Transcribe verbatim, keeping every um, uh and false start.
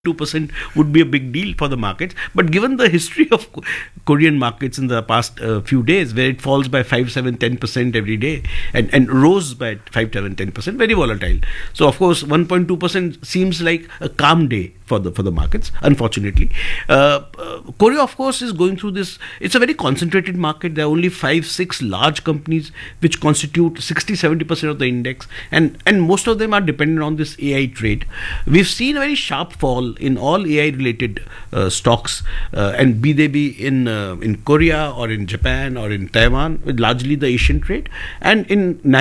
two percent would be a big deal for the markets. But given the history of Ko- Korean markets in the past uh, few days, where it falls by five, seven, ten percent every day and, and rose by five, seven, ten percent, very volatile. So, of course, one point two percent seems like a calm day for the for the markets, unfortunately. Uh, uh, Korea, of course, is going through this. It's a very concentrated market. There are only five, six large companies which constitute sixty, seventy percent of the index, and, and most of them are dependent on this A I trade. We've seen a very sharp fall in all A I related uh, stocks, uh, and be they be in uh, in Korea or in Japan or in Taiwan, with largely the Asian trade, and in